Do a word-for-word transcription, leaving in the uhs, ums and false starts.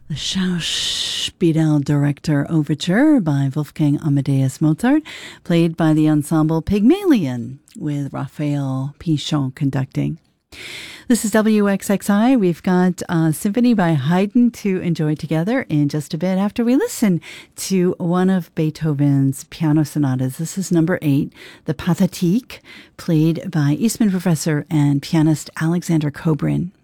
The Schauspiel Director Overture by Wolfgang Amadeus Mozart, played by the ensemble Pygmalion, with Raphael Pichon conducting. This is W X X I. We've got a symphony by Haydn to enjoy together in just a bit after we listen to one of Beethoven's piano sonatas. This is number eight, the Pathétique, played by Eastman professor and pianist Alexander Kobrin.